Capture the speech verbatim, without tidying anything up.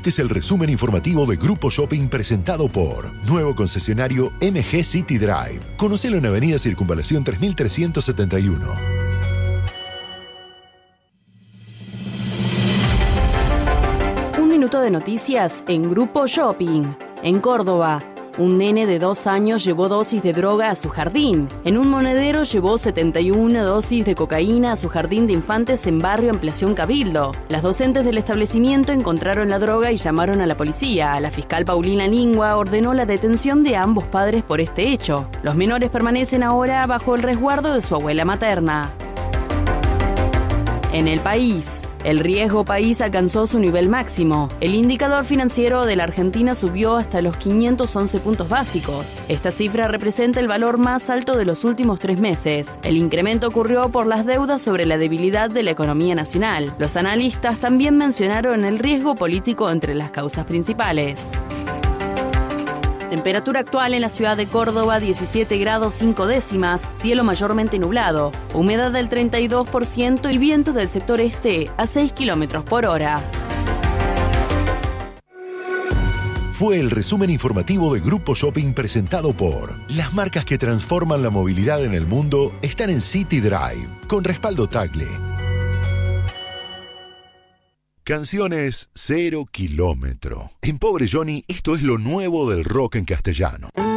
Este es el resumen informativo de Grupo Shopping presentado por nuevo concesionario M G City Drive. Conocelo en Avenida Circunvalación tres mil trescientos setenta y uno. Un minuto de noticias en Grupo Shopping. En Córdoba, un nene de dos años llevó dosis de droga a su jardín. En un monedero llevó setenta y una dosis de cocaína a su jardín de infantes en barrio Ampliación Cabildo. Las docentes del establecimiento encontraron la droga y llamaron a la policía. La fiscal Paulina Lingua ordenó la detención de ambos padres por este hecho. Los menores permanecen ahora bajo el resguardo de su abuela materna. En el país, el riesgo país alcanzó su nivel máximo. El indicador financiero de la Argentina subió hasta los quinientos once puntos básicos. Esta cifra representa el valor más alto de los últimos tres meses. El incremento ocurrió por las deudas sobre la debilidad de la economía nacional. Los analistas también mencionaron el riesgo político entre las causas principales. Temperatura actual en la ciudad de Córdoba, diecisiete grados cinco décimas, cielo mayormente nublado, humedad del treinta y dos por ciento y viento del sector este a seis kilómetros por hora. Fue el resumen informativo de Grupo Shopping presentado por las marcas que transforman la movilidad en el mundo están en City Drive, con respaldo Tagle. Canciones cero kilómetro. En Pobre Johnny, esto es lo nuevo del rock en castellano.